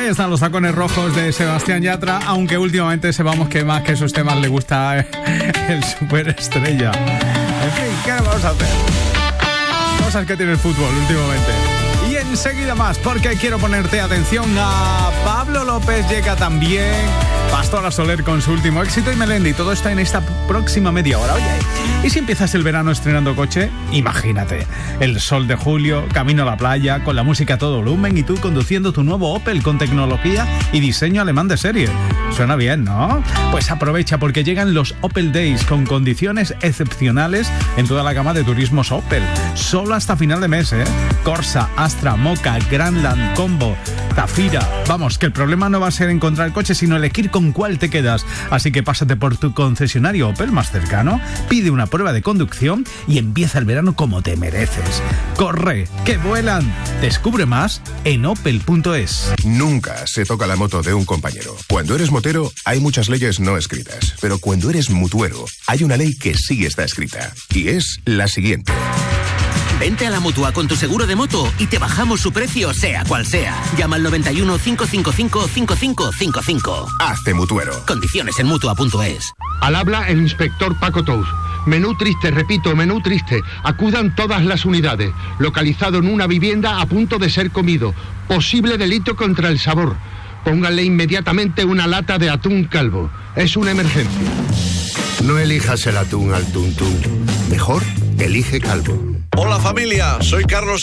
están los tacones rojos de Sebastián Yatra, aunque últimamente sepamos que más que sus temas le gusta el superestrella. En fin, ¿qué vamos a hacer? Cosas que tiene el fútbol últimamente. Y enseguida más, porque quiero ponerte atención a Pablo López. Llega también Pastora Soler con su último éxito y Melendi. Todo está en esta próxima media hora. Oye, ¿y si empiezas el verano estrenando coche? Imagínate, el sol de julio, camino a la playa, con la música a todo volumen y tú conduciendo tu nuevo Opel con tecnología y diseño alemán de serie. Suena bien, ¿no? Pues aprovecha porque llegan los Opel Days con condiciones excepcionales en toda la gama de turismos Opel. Solo hasta final de mes, ¿eh? Corsa, Astra, Mocha, Grandland, Combo, Zafira. Vamos, que el problema no va a ser encontrar el coche, sino elegir con cuál te quedas. Así que pásate por tu concesionario Opel más cercano, pide una prueba de conducción y empieza el verano como te mereces. ¡Corre, que vuelan! Descubre más en opel.es. Nunca se toca la moto de un compañero. Cuando eres motero, hay muchas leyes no escritas. Pero cuando eres mutuero, hay una ley que sí está escrita. Y es la siguiente. Vente a la Mutua con tu seguro de moto y te bajamos su precio, sea cual sea. Llama al 91 555 5555. Hazte mutuero. Condiciones en Mutua.es. Al habla el inspector Paco Tous. Menú triste, repito, menú triste. Acudan todas las unidades. Localizado en una vivienda a punto de ser comido. Posible delito contra el sabor. Pónganle inmediatamente una lata de atún calvo. Es una emergencia. No elijas el atún al tuntún. Mejor, elige calvo. Hola familia, soy Carlos